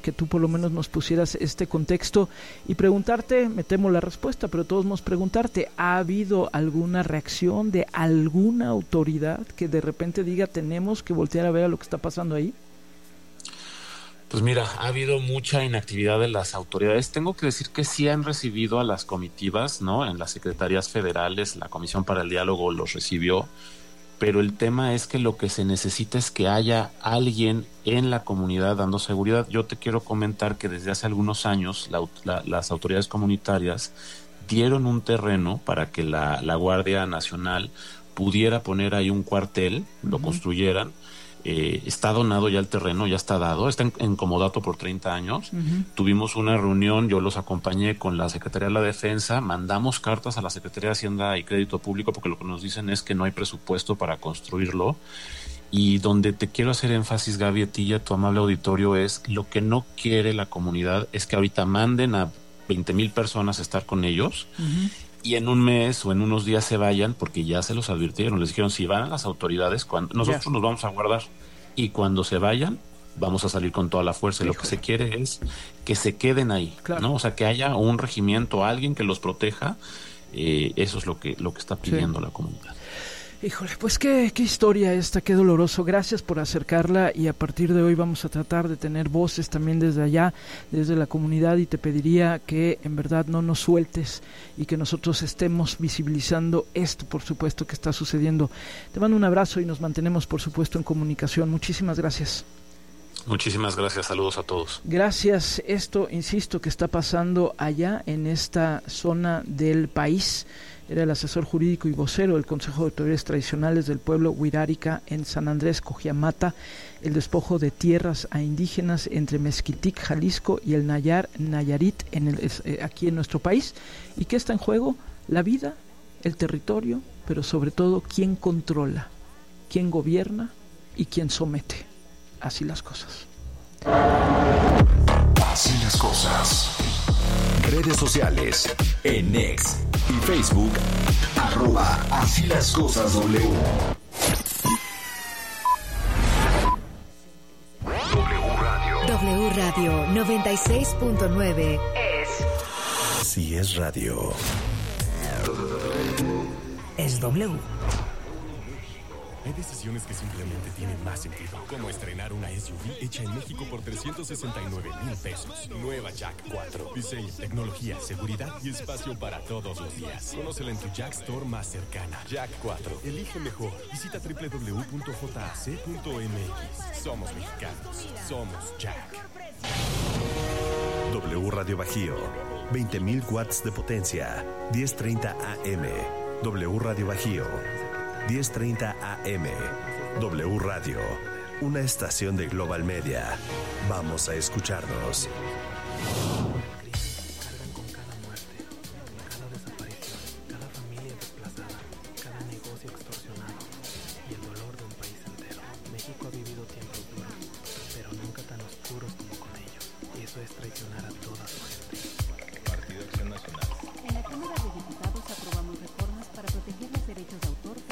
que tú por lo menos nos pusieras este contexto y preguntarte, me temo la respuesta, pero todos nos preguntarte, ¿ha habido alguna reacción de alguna autoridad que de repente diga tenemos que voltear a ver a lo que está pasando ahí? Pues mira, ha habido mucha inactividad de las autoridades. Tengo que decir que sí han recibido a las comitivas, ¿no? En las secretarías federales, la Comisión para el Diálogo los recibió, pero el tema es que lo que se necesita es que haya alguien en la comunidad dando seguridad. Yo te quiero comentar que desde hace algunos años las autoridades comunitarias dieron un terreno para que la Guardia Nacional pudiera poner ahí un cuartel, lo construyeran. Está donado ya el terreno, ya está dado, está en comodato por 30 años. Tuvimos una reunión, yo los acompañé con la Secretaría de la Defensa, mandamos cartas a la Secretaría de Hacienda y Crédito Público porque lo que nos dicen es que no hay presupuesto para construirlo. Y donde te quiero hacer énfasis, Gaby, a ti y a tu amable auditorio, es lo que no quiere la comunidad es que ahorita manden a 20,000 personas a estar con ellos y en un mes o en unos días se vayan, porque ya se los advirtieron, les dijeron, si van a las autoridades, nosotros nos vamos a guardar, y cuando se vayan, vamos a salir con toda la fuerza. Y lo que se quiere es que se queden ahí, ¿no? O sea, que haya un regimiento, alguien que los proteja, eso es lo que está pidiendo la comunidad. Híjole, pues qué historia esta, qué doloroso. Gracias por acercarla y a partir de hoy vamos a tratar de tener voces también desde allá, desde la comunidad, y te pediría que en verdad no nos sueltes y que nosotros estemos visibilizando esto, por supuesto, que está sucediendo. Te mando un abrazo y nos mantenemos, por supuesto, en comunicación. Muchísimas gracias. Muchísimas gracias, saludos a todos. Gracias. Esto, insisto, que está pasando allá en esta zona del país. Era el asesor jurídico y vocero del Consejo de Autoridades Tradicionales del pueblo Huirárica en San Andrés, Cojiamata, el despojo de tierras a indígenas entre Mezquitic, Jalisco y el Nayarit aquí en nuestro país. ¿Y qué está en juego? La vida, el territorio, pero sobre todo quién controla, quién gobierna y quién somete. Así las cosas. Así las cosas. Redes sociales en X y Facebook @Así las cosas W. W Radio 96.9 es. Si es radio. Es W. Hay decisiones que simplemente tienen más sentido, como estrenar una SUV hecha en México por 369,000 pesos. Nueva Jack 4. Diseño, tecnología, seguridad y espacio para todos los días. Conócela en tu Jack Store más cercana. Jack 4. Elige mejor. Visita www.jac.mx. Somos mexicanos. Somos Jack. W Radio Bajío. 20,000 watts de potencia. 10:30 AM. W Radio Bajío. 10:30 AM. W Radio, una estación de Global Media. Vamos a escucharnos. Cargan con cada muerte, cada desaparición, cada familia desplazada, cada negocio extorsionado y el dolor de un país entero. México ha vivido tiempos duros, pero nunca tan oscuros como con ellos. Y eso es traicionar a toda su gente. Partido Acción Nacional. En la Cámara de Diputados aprobamos reformas para proteger los derechos de autor